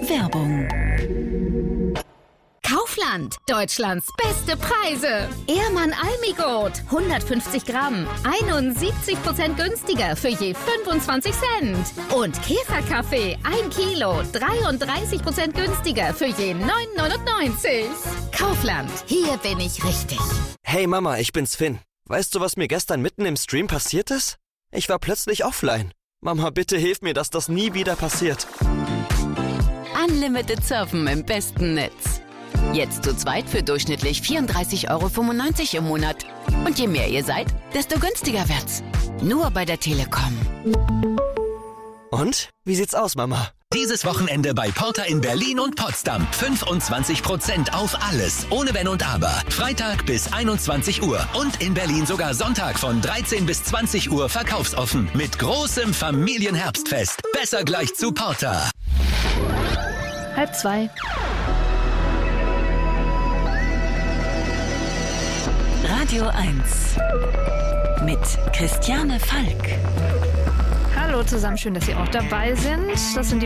Werbung. Kaufland, Deutschlands beste Preise. Ehrmann Almigurt, 150 Gramm, 71% günstiger für je 25 Cent. Und Käferkaffee, 1 Kilo, 33% günstiger für je 9,99. Kaufland, hier bin ich richtig. Hey Mama, ich bin's Finn. Weißt du, was mir gestern mitten im Stream passiert ist? Ich war plötzlich offline. Mama, bitte hilf mir, dass das nie wieder passiert. Unlimited Surfen im besten Netz. Jetzt zu zweit für durchschnittlich 34,95 € im Monat. Und je mehr ihr seid, desto günstiger wird's. Nur bei der Telekom. Und? Wie sieht's aus, Mama? Dieses Wochenende bei Porter in Berlin und Potsdam. 25% auf alles, ohne Wenn und Aber. Freitag bis 21 Uhr. Und in Berlin sogar Sonntag von 13 bis 20 Uhr verkaufsoffen. Mit großem Familienherbstfest. Besser gleich zu Porter. 1:30. Radio 1 mit Christiane Falk. Hallo zusammen, schön, dass Sie auch dabei sind. Das sind die